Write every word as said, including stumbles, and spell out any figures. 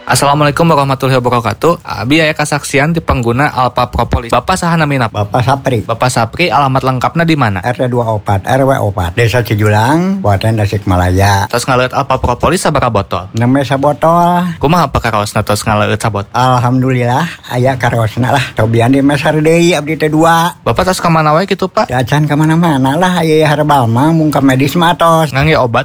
Assalamualaikum warahmatullahi wabarakatuh. Abi aya kasaksian di pengguna Alpha Propolis. Bapak saha namina? Bapak Sapri. Bapak Sapri, alamat lengkapnya di mana? R T dua puluh empat R W empat Desa Cijulang, Kabupaten Tasikmalaya. Tos ngaleut Alpha Propolis sabaraha botol? Nembe sabotol. Kumaha apa karaosna tos ngaleut sabot? Alhamdulillah aya karosna lah. Tobian di mesar deui abdi teh dua. Bapak tos ka mana wae kitu, Pak? Acan ka mana-mana lah aya herbal mah mung ka medis mah tos. Ngangge obat